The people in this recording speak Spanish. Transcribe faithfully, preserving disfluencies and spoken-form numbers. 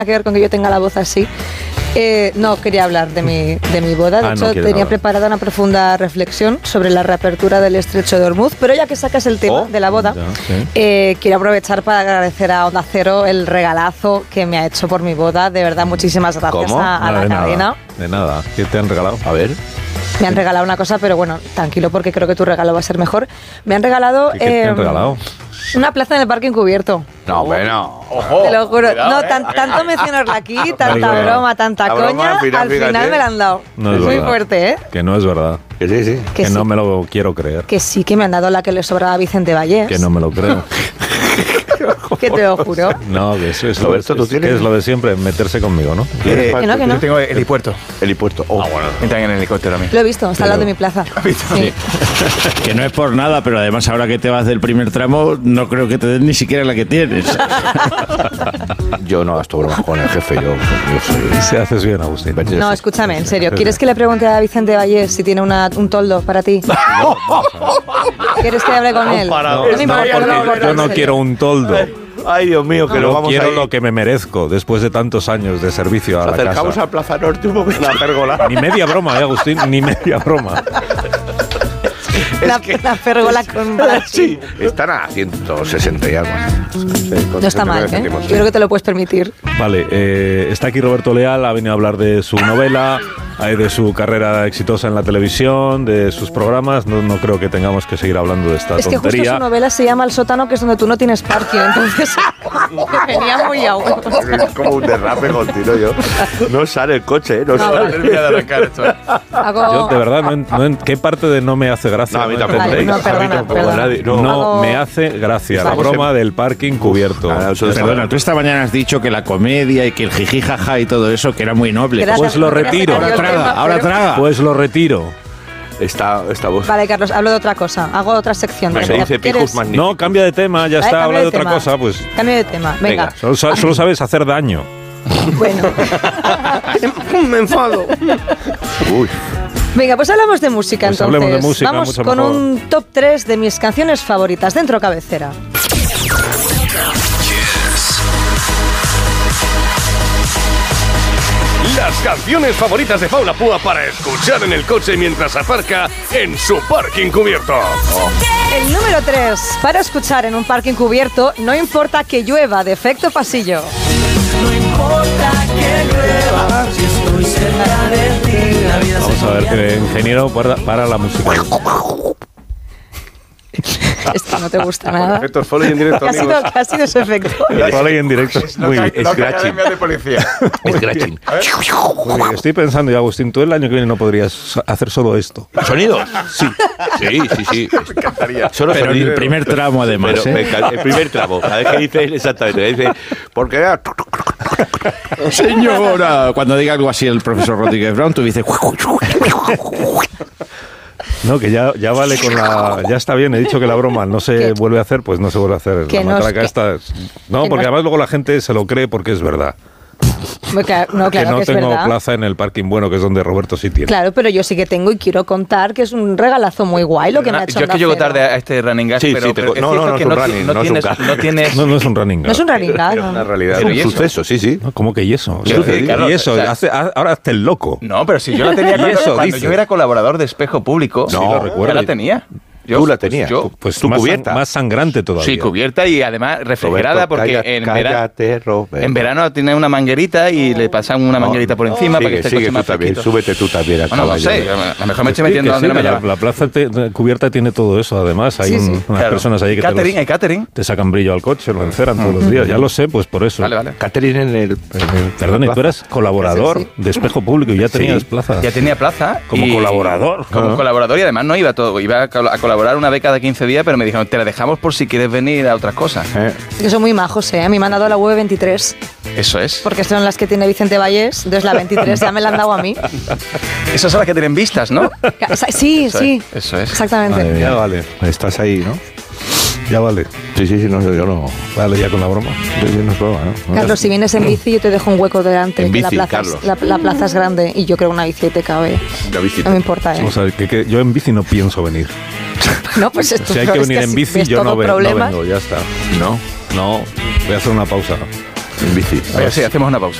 que ver con que yo tenga la voz así. Eh, no quería hablar de mi, de mi boda. De ah, hecho, no tenía hablar. preparada una profunda reflexión sobre la reapertura del Estrecho de Hormuz. Pero ya que sacas el tema oh, de la boda, ya, sí. eh, quiero aprovechar para agradecer a Onda Cero el regalazo que me ha hecho por mi boda. De verdad, muchísimas gracias ¿Cómo? a, a No, la de cadena. nada, de nada. ¿Qué te han regalado? A ver. Me han regalado una cosa, pero bueno, tranquilo, porque creo que tu regalo va a ser mejor. Me han regalado... ¿Qué, qué te eh, han regalado? Una plaza en el parque encubierto. No, bueno. Ojo, Te lo juro. cuidado, No, eh. tan, tanto mencionarla aquí, tanta Vale. broma, tanta La coña, broma, al final, al final fíjate. me la han dado. No es Muy verdad. fuerte, ¿eh? Que no es verdad. Que sí, sí. Que Que, sí. no me lo quiero creer. Que sí, que me han dado la que le sobraba a Vicente Vallés. Que no me lo creo. Que te lo juro. No, que eso es, lo, Roberto, ¿tú es, tienes? que es lo de siempre, meterse conmigo, ¿no? Eh, Que no, que no. Yo tengo helipuerto. Helipuerto. Oh, bueno. Entran en el helicóptero a mí. Lo he visto, está al lado de Pero- mi plaza. visto? Sí. Que no es por nada, pero además ahora que te vas del primer tramo, no creo que te den ni siquiera la que tienes. Yo no gasto bromas con el jefe, yo, yo soy... Se haces bien, Agustín. No, escúchame, en serio. ¿Quieres que le pregunte a Vicente Vallés si tiene una, un toldo para ti? ¿Quieres que hable con él? No, No no, me importa, porque no me importa, yo en no serio. quiero un toldo. Ay, Dios mío, que Yo lo vamos quiero a ir. lo que me merezco después de tantos años de servicio a la Acercamos casa. a Plaza Norte un momento. La pérgola. Ni media broma, ¿eh, Agustín? Ni media broma. La, la pérgola con Sí, están a ciento sesenta y algo. No está mal, ¿eh? Yo creo que te lo puedes permitir. Vale, eh, está aquí Roberto Leal, ha venido a hablar de su novela, eh, de su carrera exitosa en la televisión, de sus programas. No, no creo que tengamos que seguir hablando de esta Es que justo tontería. su novela se llama El sótano, que es donde tú no tienes parking. Entonces, me venía muy a huevo. Es como un derrape continuo yo. No sale el coche, ¿eh? No, No, sale. vale. Termina de arrancar esto. Hago... Yo, de verdad, no, en- no en- ¿qué parte de no me hace gracia? No, a mí no tampoco. Vale, no, entendéis? perdona, A mí tampoco, perdona. nadie- no. No Hago- me hace gracia la Estamos broma en- del parking cubierto. Ah, eso está- Perdona, tú esta mañana has dicho que la comedia y que el jiji jaja y todo eso, que era muy noble. Gracias, Pues lo porque ya se retiro. cayó el Ahora traga, tema, ahora pero- traga. Pues lo retiro. Está, esta voz. Vale, Carlos, hablo de otra cosa. Hago otra sección. Se dice ¿Quieres? pijos magníficos. No, cambia de tema, ya Vale, está, cambio habla de otra tema. cosa, pues. Cambio de tema. Venga. Venga. Solo, sa- solo sabes hacer daño. Bueno. Me enfado. Uy. Venga, pues hablamos de música Pues entonces. hablemos de música, Vamos mucho con mejor. un top tres de mis canciones favoritas dentro cabecera. Las canciones favoritas de Paula Púa para escuchar en el coche mientras aparca en su parking cubierto. El número tres, para escuchar en un parking cubierto, no importa que llueva, de Efecto Pasillo. Vamos a ver, que ingeniero para, para la música. Esto no te gusta nada. Efectos foley en directo, ¿Qué ha sido, amigos. qué ha sido ese efecto? Vale, y en directo. Muy bien. Scratching. de policía. Scratching. Muy bien. Estoy pensando, y Agustín, tú el año que viene no podrías hacer solo esto. ¿Sonidos? Sí. Sí, sí, sí. Solo Pero en sonidos. el primer tramo, además. Pero ¿eh? me ca- el primer tramo, cada vez que dice él, exactamente, dice, porque Señora, cuando diga algo así el profesor Rodríguez Brown, tú dices... No, que ya, ya vale con la... Ya está bien, he dicho que la broma no se Que- vuelve a hacer, pues no se vuelve a hacer. que La no es matraca que- esta es- No, que porque no- además luego la gente se lo cree porque es verdad. Porque- no, claro que no que es tengo verdad. plaza en el parking bueno, que es donde Roberto sí tiene. Claro, pero yo sí que tengo y quiero contar que es un regalazo muy guay lo que me ha hecho Yo es que Onda llego Cero. tarde a este running gag, Sí, pero, sí, te pero co- es no, cierto no, no que es un no, running, no no es un tienes, gag. no tienes... No, no es un running. No es un running gag, Es una no. realidad, es Pero un ¿y eso? suceso, sí, sí. No, ¿cómo que y eso? Sí, Sí, Carlos, y eso, o sea- hace- ha- ahora hazte el loco. No, pero si yo la tenía ¿Y cuando, eso cuando dices? yo era colaborador de Espejo Público. Sí, lo recuerdo. Ya la tenía. Yo, Tú la pues, tenías. yo, Pues tu más, cubierta. san- más sangrante todavía. sí, cubierta y además refrigerada Roberto, porque calla- en, vera- cállate, Roberto. en verano tiene una manguerita y le pasan una No, manguerita por encima para que Sigue, esté el sigue coche tú más también, fresquito. súbete tú también al Bueno, no caballo. sé, a lo mejor me estoy Sí, metiendo que donde sí, no me que la, lleva. la plaza te- cubierta tiene todo eso, además. Hay Sí, un- sí. unas Claro. personas ahí que te, Catering, los- hay catering. te sacan brillo al coche, lo enceran todos los días. Ya lo sé, pues por eso. Vale, vale. Catherine en el... Perdón, y tú eras colaborador Sí, de Espejo Público y ya tenías plaza. Ya tenía plaza. Como y- colaborador. Como Ah. colaborador y además no iba todo. Iba a col- a colaborar una vez cada quince días, pero me dijeron, te la dejamos por si quieres venir a otras cosas. Eh, Que son muy majos, ¿eh? A mí me han dado la U E veintitrés, Eso es. porque son las que tiene Vicente Vallés, entonces la veintitrés ya me la han dado a mí. Esas son las que tienen vistas, ¿no? Ca- Sí, Eso sí. es, eso es. Exactamente. Madre mía. Ya vale, estás ahí, ¿no? ya vale. Sí, sí, sí, no, yo no... Vale, ya con la broma. Yo, yo no es broma, ¿no? Carlos, si vienes en bici, yo te dejo un hueco delante. En que bici, la, plaza es, Carlos. la, la plaza es grande y yo creo una bici te cabe. La visita. No me importa, ¿eh? Vamos a ver, que, que yo en bici no pienso venir. No, pues esto Si hay que venir en bici, yo no, ve- no vengo, ya está. No. No, voy a hacer una pausa. En bici. Oye, sí, hacemos una pausa.